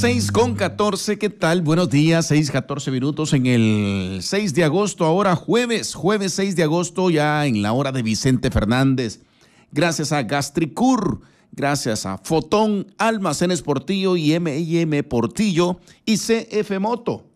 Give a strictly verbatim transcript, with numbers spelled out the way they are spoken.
seis con catorce, ¿qué tal? Buenos días, seis catorce minutos en el seis de agosto, ahora jueves, jueves seis de agosto, ya en la hora de Vicente Fernández. Gracias a Gastricur, gracias a Fotón, Almacenes Portillo y M and M Portillo y C F Moto.